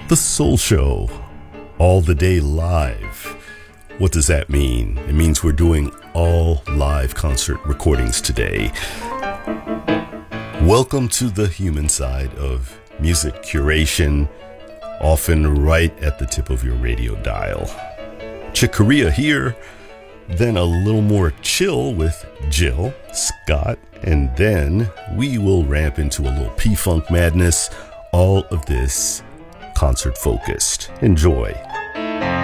The Soul Show, all the day live. What does that mean? It means we're doing all live concert recordings today. Welcome to the human side of music curation, often right at the tip of your radio dial. Chick Corea here, then a little more chill with Jill, Scott, and then we will ramp into a little P-Funk madness. All of this concert focused. Enjoy.